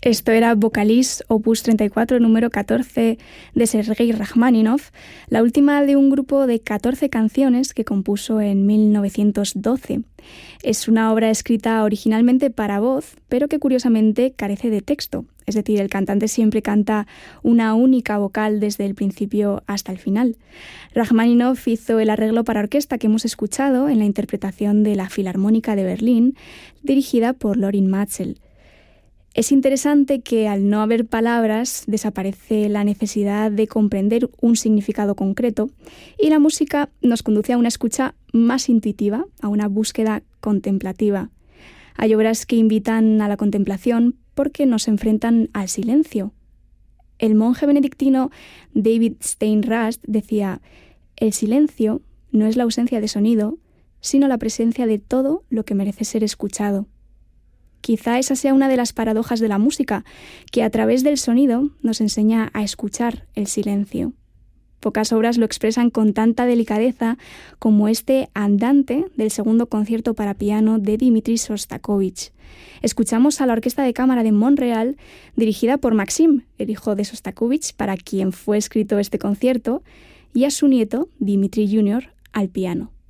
Esto era Vocalist, opus 34, número 14 de Sergei Rachmaninoff, la última de un grupo de 14 canciones que compuso en 1912. Es una obra escrita originalmente para voz, pero que curiosamente carece de texto. Es decir, el cantante siempre canta una única vocal desde el principio hasta el final. Rachmaninoff hizo el arreglo para orquesta que hemos escuchado en la interpretación de la Filarmónica de Berlín, dirigida por Lorin Maazel. Es interesante que al no haber palabras desaparece la necesidad de comprender un significado concreto y la música nos conduce a una escucha más intuitiva, a una búsqueda contemplativa. Hay obras que invitan a la contemplación porque nos enfrentan al silencio. El monje benedictino David Stein-Rast decía: «El silencio no es la ausencia de sonido, sino la presencia de todo lo que merece ser escuchado». Quizá esa sea una de las paradojas de la música, que a través del sonido nos enseña a escuchar el silencio. Pocas obras lo expresan con tanta delicadeza como este Andante del segundo concierto para piano de Dmitri Shostakovich. Escuchamos a la Orquesta de Cámara de Montreal, dirigida por Maxim, el hijo de Shostakovich, para quien fue escrito este concierto, y a su nieto, Dmitri Jr., al piano.